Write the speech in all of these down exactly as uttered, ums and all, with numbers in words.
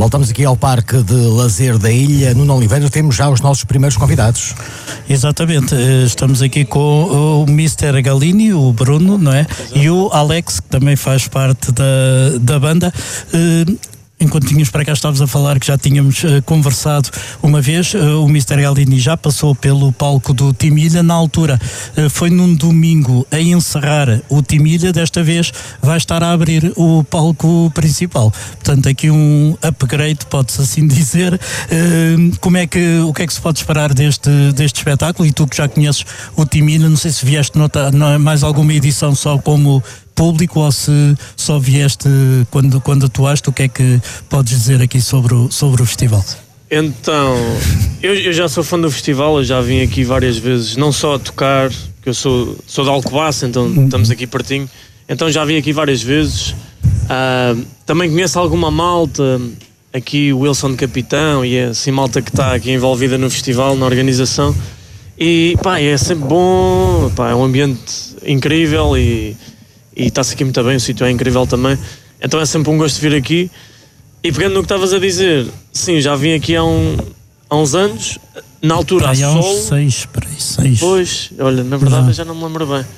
Voltamos aqui ao Parque de Lazer da Ilha. Nuno Oliveira, temos já os nossos primeiros convidados. Exatamente, estamos aqui com o mister Galini, o Bruno, não é? E o Alex, que também faz parte da, da banda. Enquanto tínhamos para cá, estavas a falar que já tínhamos uh, conversado uma vez. Uh, o mister Galini já passou pelo palco do Timilha. Na altura, uh, foi num domingo a encerrar o Timilha. Desta vez vai estar a abrir o palco principal. Portanto, aqui um upgrade, pode-se assim dizer. Uh, como é que, o que é que se pode esperar deste, deste espetáculo? E tu que já conheces o Timilha, não sei se vieste notar mais alguma edição só como público ou se só vieste quando, quando atuaste. O que é que podes dizer aqui sobre o, sobre o festival? Então, eu, eu já sou fã do festival, eu já vim aqui várias vezes, não só a tocar, que eu sou, sou de Alcobaça, então uhum. estamos aqui pertinho, então já vim aqui várias vezes. Uh, também conheço alguma malta, aqui o Wilson Capitão e assim malta que está aqui envolvida no festival, na organização, e pá, é sempre bom, pá, é um ambiente incrível e E está-se aqui muito bem, o sítio é incrível também. Então é sempre um gosto vir aqui. E pegando no que estavas a dizer, sim, já vim aqui há, um, há uns anos, na altura a Sol. Há uns seis, para aí, seis. Pois, olha, na verdade eu já não me lembro bem.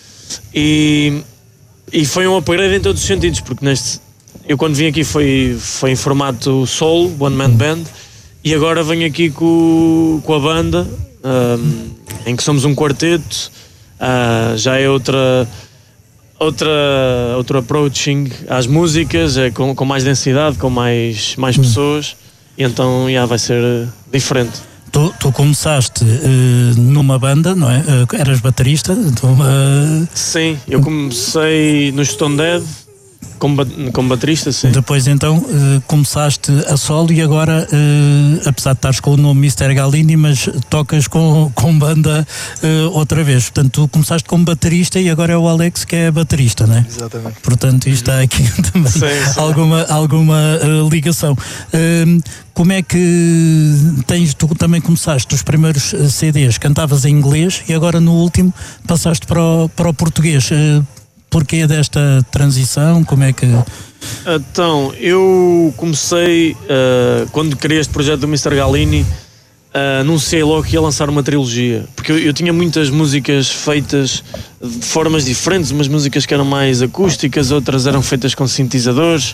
E, e foi um upgrade em todos os sentidos, porque neste, eu quando vim aqui foi, foi em formato solo, one man band, e agora venho aqui com, com a banda, um, em que somos um quarteto, uh, já é outra... Outra, outro approaching às músicas, é com, com mais densidade, com mais, mais pessoas, e então já vai ser uh, diferente. Tu, tu começaste uh, numa banda, não é? Uh, eras baterista? Tu, uh... Sim, eu comecei no Stone Dead como, como baterista, sim. Depois então uh, começaste a solo e agora, uh, apesar de estares com o nome mister Galini, mas tocas com, com banda uh, outra vez. Portanto, tu começaste como baterista e agora é o Alex que é baterista, não é? Exatamente. Portanto, isto está aqui também sim, sim. alguma, alguma uh, ligação. Uh, como é que tens, tu também começaste os primeiros C Ds, cantavas em inglês e agora no último passaste para o, para o português. Uh, Porquê desta transição? Como é que... Então, eu comecei, uh, quando criei este projeto do mister Galini, uh, anunciei logo que ia lançar uma trilogia, porque eu, eu tinha muitas músicas feitas de formas diferentes, umas músicas que eram mais acústicas, outras eram feitas com sintetizadores,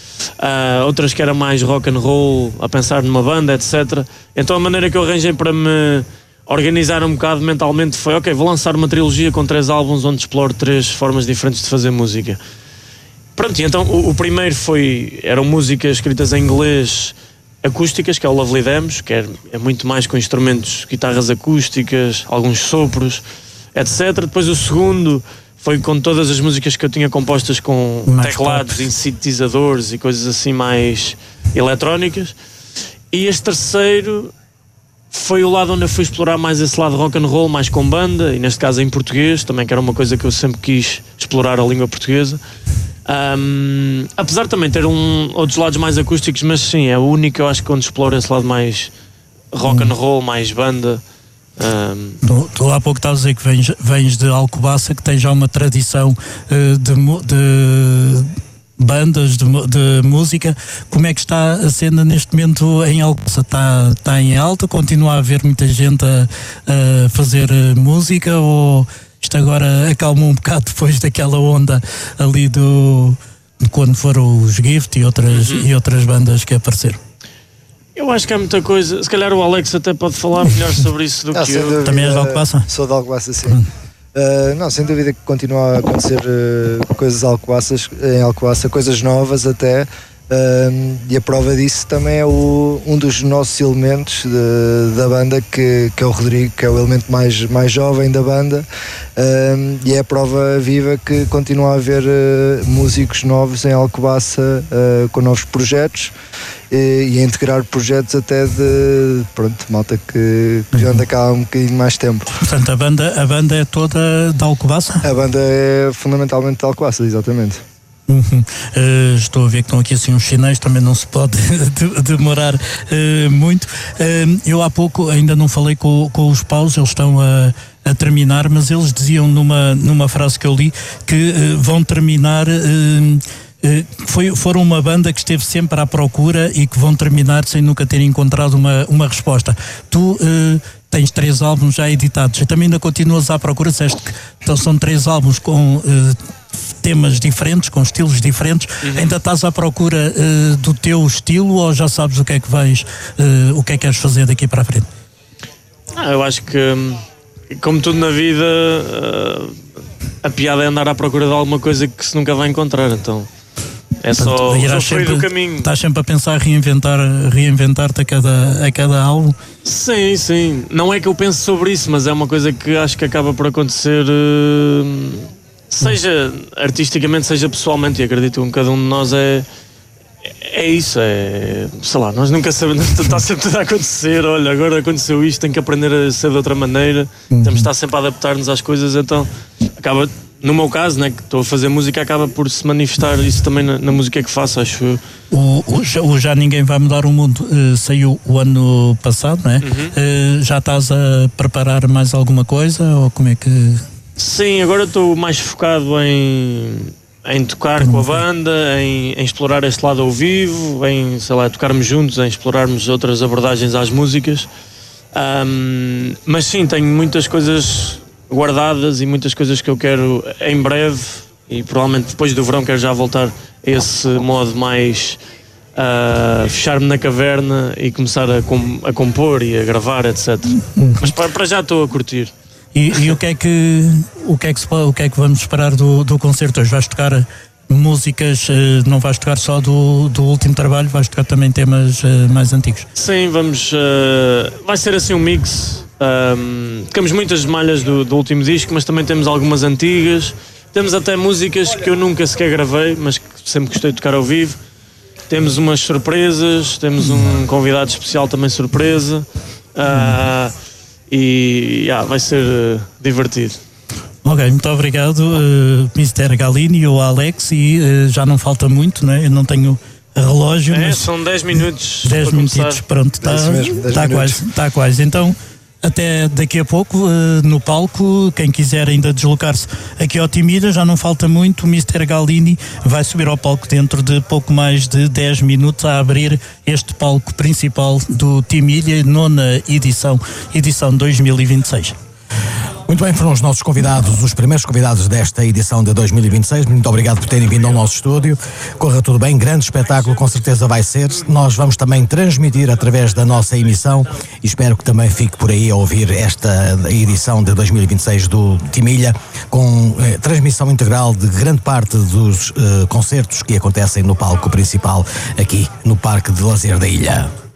uh, outras que eram mais rock and roll, a pensar numa banda, etcétera. Então a maneira que eu arranjei para me organizar um bocado mentalmente foi, ok, vou lançar uma trilogia com três álbuns onde exploro três formas diferentes de fazer música. Pronto, e então o, o primeiro foi, eram músicas escritas em inglês acústicas, que é o Lovely Demos, que é, é muito mais com instrumentos, guitarras acústicas, alguns sopros, etcétera. Depois o segundo foi com todas as músicas que eu tinha compostas com mais teclados e sintetizadores e coisas assim mais eletrónicas. E este terceiro foi o lado onde eu fui explorar mais esse lado rock and roll, mais com banda, e neste caso em português, também que era uma coisa que eu sempre quis explorar, a língua portuguesa. Um, apesar de também ter um, outros lados mais acústicos, mas sim, é o único, eu acho, que onde exploro esse lado mais rock and roll, mais banda. Um... Tu, tu há pouco estás a dizer que vens, vens de Alcobaça, que tens já uma tradição uh, de... de... bandas de, de música. Como é que está a cena neste momento em Alcobaça? Está, está em alta? Continua a haver muita gente a, a fazer música ou isto agora acalmou um bocado depois daquela onda ali do de quando foram os Gift e outras, uhum. e outras bandas que apareceram? Eu acho que há muita coisa, se calhar o Alex até pode falar melhor sobre isso do ah, que eu. Dúvida, também és de Alcobaça? Sou de Alcobaça, sim. Hum. Uh, não, sem dúvida que continua a acontecer uh, coisas Alcobaças, em Alcobaça, coisas novas até, uh, e a prova disso também é o, um dos nossos elementos de, da banda, que, que é o Rodrigo, que é o elemento mais, mais jovem da banda, uh, e é a prova viva que continua a haver uh, músicos novos em Alcobaça uh, com novos projetos e a integrar projetos até de, pronto, malta que, que já anda cá há um bocadinho mais tempo. Portanto, a banda, a banda é toda de Alcobaça? A banda é fundamentalmente de Alcobaça, exatamente. Uhum. Uh, estou a ver que estão aqui assim uns sinais, também não se pode de, demorar uh, muito. Uh, eu há pouco ainda não falei com, com os paus, eles estão a, a terminar, mas eles diziam numa, numa frase que eu li que uh, vão terminar... Uh, foi, foram uma banda que esteve sempre à procura e que vão terminar sem nunca ter encontrado uma, uma resposta. Tu uh, tens três álbuns já editados e também ainda continuas à procura, disseste que então, são três álbuns com uh, temas diferentes, com estilos diferentes. Uhum. Ainda estás à procura uh, do teu estilo ou já sabes o que é que vais, uh, o que é que queres fazer daqui para a frente? Ah, eu acho que, como tudo na vida, uh, a piada é andar à procura de alguma coisa que se nunca vai encontrar, então é só o do caminho. Estás sempre a pensar reinventar, reinventar-te a cada, a cada álbum? Sim, sim. Não é que eu pense sobre isso, mas é uma coisa que acho que acaba por acontecer, uh, seja artisticamente, seja pessoalmente, e acredito que cada um de nós é é isso, é, sei lá, nós nunca sabemos, está sempre tudo a acontecer, olha, agora aconteceu isto, tem que aprender a ser de outra maneira, uhum. Temos de estar sempre a adaptar-nos às coisas, então acaba, no meu caso, né, que estou a fazer música, acaba por se manifestar isso também na, na música que faço, acho eu. O, o, o Já Ninguém Vai Mudar o Mundo uh, saiu o ano passado, não é? Uhum. Uh, já estás a preparar mais alguma coisa, ou como é que... Sim, agora estou mais focado em... em tocar com a banda, em, em explorar este lado ao vivo, em, sei lá, tocarmos juntos, em explorarmos outras abordagens às músicas. Um, mas sim, tenho muitas coisas guardadas e muitas coisas que eu quero em breve, e provavelmente depois do verão quero já voltar a esse modo mais uh, fechar-me na caverna e começar a, com, a compor e a gravar, etcétera. Mas para, para já estou a curtir. E, e o que é que o que é que, se, o que é que vamos esperar do, do concerto hoje? Vais tocar músicas, não vais tocar só do, do último trabalho, vais tocar também temas mais antigos? Sim, vamos, uh, vai ser assim um mix. Um, tocamos muitas malhas do, do último disco, mas também temos algumas antigas, temos até músicas que eu nunca sequer gravei, mas que sempre gostei de tocar ao vivo. Temos umas surpresas, temos um convidado especial também surpresa. uh, E yeah, vai ser uh, divertido. Ok, muito obrigado, uh, mister Galini e o Alex. E uh, já não falta muito, né? Eu não tenho relógio. É, mas são dez minutos. dez minutos, pronto, está tá quase, tá quase. Então, até daqui a pouco, uh, no palco, quem quiser ainda deslocar-se aqui ao Timilha, já não falta muito. O mister Galini vai subir ao palco dentro de pouco mais de dez minutos a abrir este palco principal do Timilha, nona edição, edição dois mil e vinte e seis. Muito bem, foram os nossos convidados, os primeiros convidados desta edição de dois mil e vinte e seis. Muito obrigado por terem vindo ao nosso estúdio. Corra tudo bem, grande espetáculo, com certeza vai ser. Nós vamos também transmitir através da nossa emissão e espero que também fique por aí a ouvir esta edição de dois mil e vinte e seis do Timilha, com eh, transmissão integral de grande parte dos eh, concertos que acontecem no palco principal aqui no Parque de Lazer da Ilha.